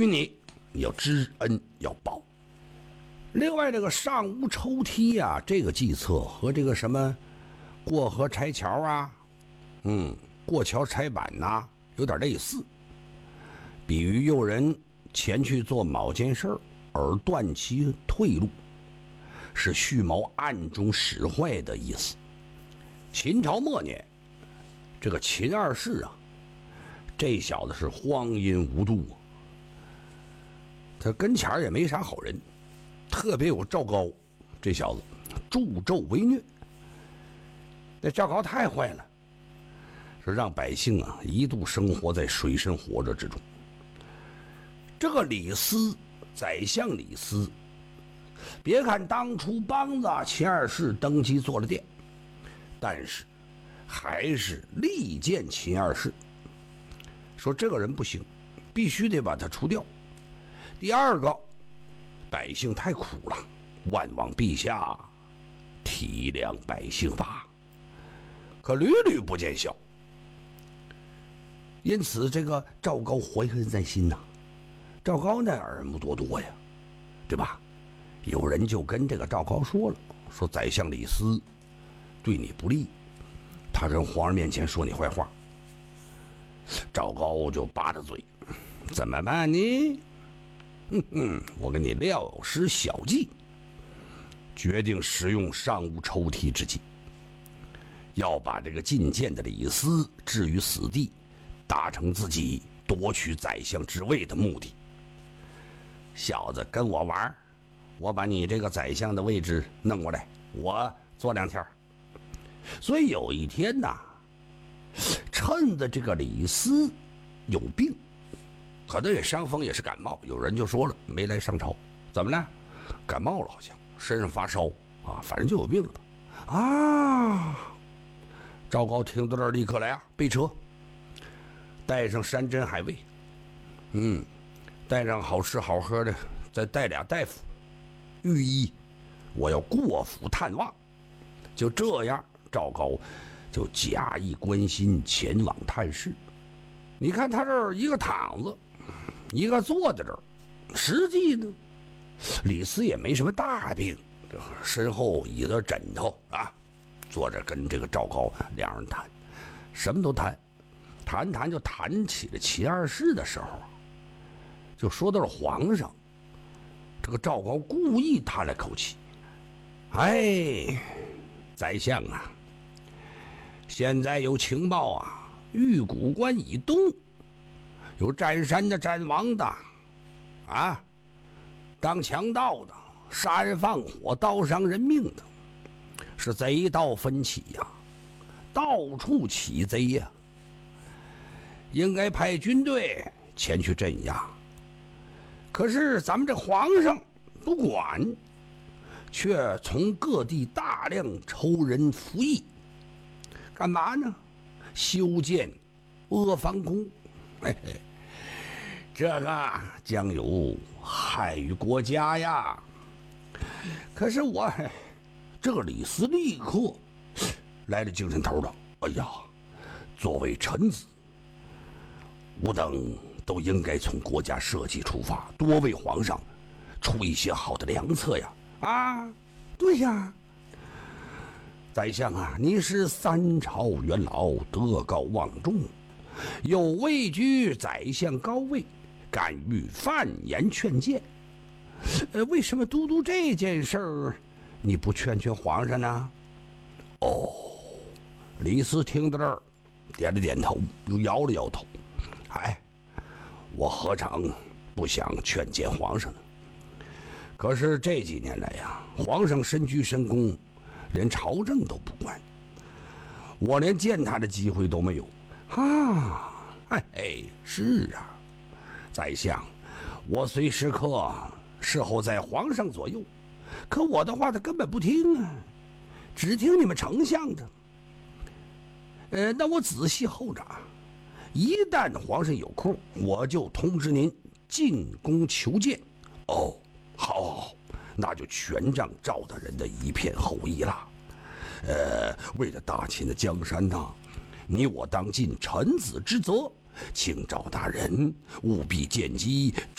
于你，你要知恩要报。另外，这个上屋抽梯啊，这个计策和这个什么过河拆桥啊，过桥拆板呐，有点类似。比喻诱人前去做某件事而断其退路，是蓄谋暗中使坏的意思。秦朝末年，这个秦二世啊，这小子是荒淫无度啊，他跟前也没啥好人，特别有赵高这小子助纣为虐。那赵高太坏了，是让百姓啊一度生活在水深火热之中。这个李斯，宰相李斯，别看当初帮子秦二世登基做了殿，但是还是力荐秦二世，说这个人不行，必须得把他除掉。第二个，百姓太苦了，万望陛下体谅百姓吧。可屡屡不见效，因此这个赵高怀恨在心呐。赵高那耳目多多呀，对吧？有人就跟这个赵高说了，说宰相李斯对你不利，他跟皇上面前说你坏话。赵高就扒着嘴，怎么办呢？我给你料施小计，决定使用上屋抽屉之计，要把这个进谏的李斯置于死地，达成自己夺取宰相之位的目的。小子跟我玩，我把你这个宰相的位置弄过来，我做2天。所以有一天呐，趁着这个李斯有病，可能也伤风，也是感冒，有人就说了没来上朝，怎么了？感冒了，好像身上发烧啊，反正就有病了啊。赵高听到这儿，立刻来啊，备车，带上山珍海味，带上好吃好喝的，再带俩大夫，御医，我要过府探望。就这样，赵高就假意关心前往探视。你看他这儿一个躺着，一个坐在这儿，实际呢，李斯也没什么大病，身后倚着枕头啊，坐着跟这个赵高两人谈，什么都谈，谈就谈起了秦二世的时候，就说到了皇上。这个赵高故意叹了口气，宰相啊，现在有情报啊，玉谷关以东有占山的占王的啊，当强盗的，杀人放火，刀伤人命的，是贼盗纷起呀，到处起贼呀，应该派军队前去镇压。可是咱们这皇上不管，却从各地大量抽人服役，干嘛呢？修建阿房宫。这个将有害于国家呀。可是这个李斯立刻来了精神头了，哎呀，作为臣子，吾等都应该从国家社稷出发，多为皇上出一些好的良策呀！啊，对呀，宰相啊，你是3朝元老，德高望重，有位居宰相高位，敢于犯言劝谏。为什么都督这件事儿你不劝劝皇上呢？李斯听到这儿，点了点头，又摇了摇头。我何尝不想劝谏皇上呢？可是这几年来呀，皇上身居深宫，连朝政都不管，我连见他的机会都没有啊！是啊，宰相，我虽时刻侍候在皇上左右，可我的话他根本不听啊，只听你们丞相的。那我仔细候着啊，一旦皇上有空，我就通知您进宫求见。好，那就全仗赵大人的一片厚意了。为了大秦的江山呐，你我当尽臣子之责，请赵大人务必见机